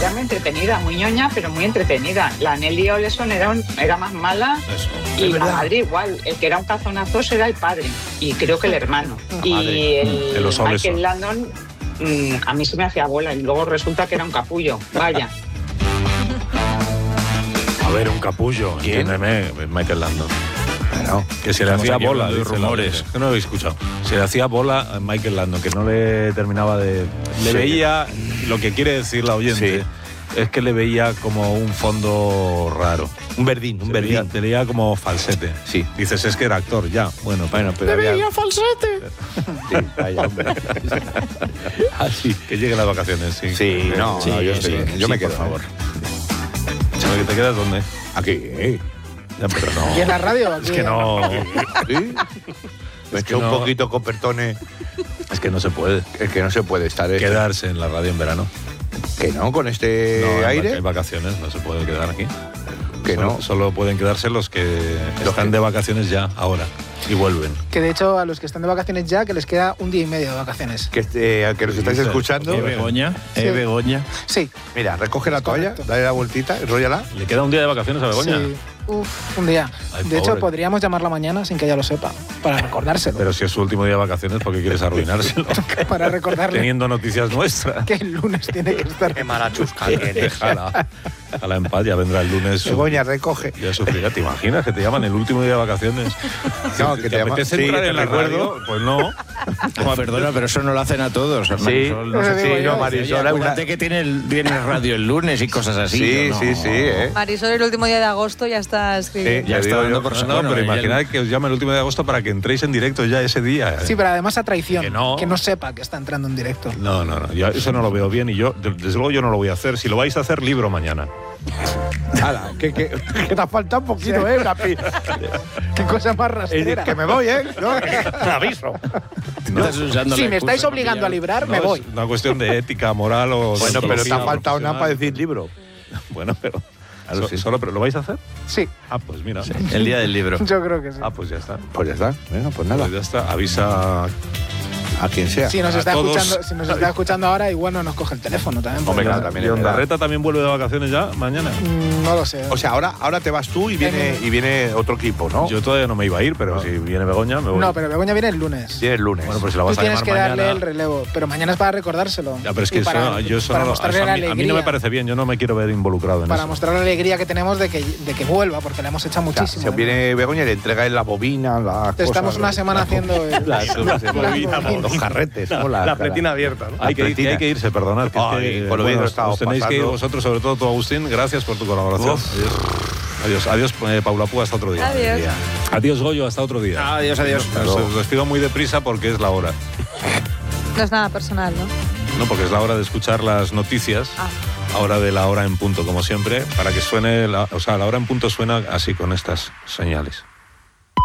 era muy entretenida, muy ñoña, pero muy entretenida. La Nelly Oleson era más mala. Eso. Y la madre igual. El que era un cazonazo era el padre. Y creo que el hermano. Y el Michael Landon, a mí se me hacía bola. Y luego resulta que era un capullo. Vaya. A ver, un capullo. ¿Quién? Entiéndeme, Michael Landon. Bueno, que se le hacía bola, de rumores. Que no lo habéis escuchado. Se le hacía bola a Michael Landon, que no le terminaba de... Le veía, lo que quiere decir la oyente, es que le veía como un fondo raro. Un verdín. Te veía como falsete. Sí. Dices, es que era actor, ya. Bueno, pero... ¡Le veía falsete! Sí, vaya, hombre. Así, que lleguen las vacaciones, sí. Sí, yo me quedo, por favor. ¿Sabes que te quedas dónde? Aquí, Ya, pero no. ¿Y en la radio? Es que no. ¿Sí? Me eché un poquito con Pertone. Es que no se puede. Es que no se puede estar. Quedarse en la radio en verano. Que no, con este aire. Hay vacaciones, no se puede quedar aquí. Que no. Solo pueden quedarse los que están de vacaciones ya, ahora. Y vuelven. Que de hecho a los que están de vacaciones ya, que les queda un día y medio de vacaciones. Que los estáis escuchando. Begoña. Sí. Begoña. Sí. Mira, recoge la toalla, dale la vueltita, enróllala. ¿Le queda un día de vacaciones a Begoña? Sí. Un día. Ay, de hecho, pobre. podríamos llamarla mañana sin que ella lo sepa, para recordárselo. Pero si es su último día de vacaciones, ¿por qué quieres arruinárselo? Para recordarle Teniendo noticias nuestras. que el lunes tiene que estar. Qué mala chusca tienes. Déjala. A la empaz, ya vendrá el lunes. Begoña, recoge. Ya sufrirá. ¿Te imaginas que te llaman el último día de vacaciones? No, que te llaman. apetece Sí, entrar te en la recuerdo. radio? Pues no. Perdona, pero eso no lo hacen a todos. Marisol, no sé Sí, qué. no, Marisol, Acuérdate que tiene radio el lunes y cosas así. Sí, ¿no? sí. Marisol, el último día de agosto ya está escribiendo. Ya Te está digo dando yo. por No, pero imaginad que os llame el último de agosto para que entréis en directo ya ese día. Sí, pero además a traición. Que no. Sepa que está entrando en directo. No. Yo eso no lo veo bien y yo, desde luego, yo no lo voy a hacer. Si lo vais a hacer, libro mañana. Hala, que te ha faltado un poquito, Qué cosa más rastrera. Que me voy, ¿no? Aviso. Estás usando Si la me estáis excusa obligando a porque librar, No me voy. es una cuestión de ética, moral o... Bueno, pero te ha deontología faltado nada para profesional. decir libro. Bueno, pero... Claro, sí. Solo, ¿pero lo vais a hacer? Sí, Ah, pues mira. ya- el día del libro. yo creo que sí. Ah, pues ya está. Pues ya está. Bueno, pues nada. Pues ya está. Avisa... A quien sea. Si nos a está todos. escuchando, si nos está escuchando ahora, igual no nos coge el teléfono también. Hombre, porque- claro, también ¿Y es verdad. Ondarreta también vuelve de vacaciones ya mañana? No lo sé. O sea, ahora te vas tú y viene otro equipo, ¿no? Yo todavía no me iba a ir, pero si viene Begoña, me voy. No, pero Begoña viene el lunes. Sí, el lunes. Bueno, pues si la Tú vas a tienes llamar que mañana... darle el relevo, pero mañana es para recordárselo. Ya, pero es que Y eso, yo eso para no lo... mostrarle eso la a mí no me alegría. parece bien, yo no me quiero ver involucrado en Para eso. mostrar la alegría que tenemos de que vuelva, porque le hemos echado O sea, muchísimo. se viene Begoña y le entrega él la bobina, la Estamos una semana haciendo los carretes, ¿no? La pletina abierta, ¿no? Hay que irse, perdonad. Que Ay, es que, con lo bien bueno, lo estamos os tenéis que ir pasando. vosotros, sobre todo tú, Agustín. Gracias por tu colaboración. Adiós, Paula Pú, hasta otro día. Adiós. Adiós, Goyo, hasta otro día. Adiós. Os despido muy deprisa porque es la hora. No es nada personal, ¿no? No, porque es la hora de escuchar las noticias. Ahora de la hora en punto, como siempre, para que suene... la hora en punto suena así, con estas señales.